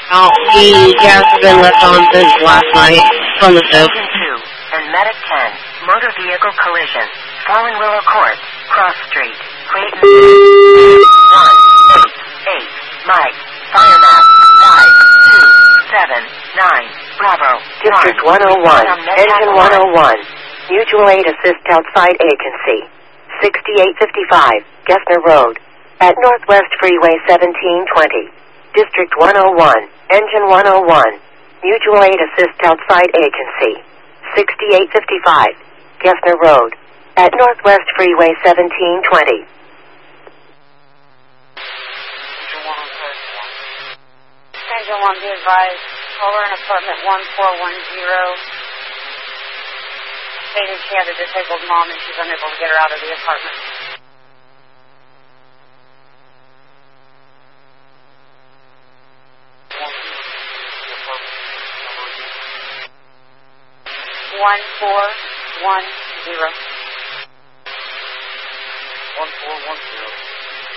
Oh, the gas has been left on since last night from the stove. And Medic 10, motor vehicle collision, Fallen Willow Court, Cross Street, Creighton. 188, Mike, Fire Map, 5279, Bravo, District 101, Engine 101, Mutual Aid Assist outside agency, 6855, Gessner Road, at Northwest Freeway 1720, District 101, Engine 101, Mutual Aid Assist outside agency, 6855, Gessner Road, at Northwest Freeway 1720. Engine 1, be advised, caller in apartment 1410 stated she had a disabled mom and she's unable to get her out of the apartment. One 410.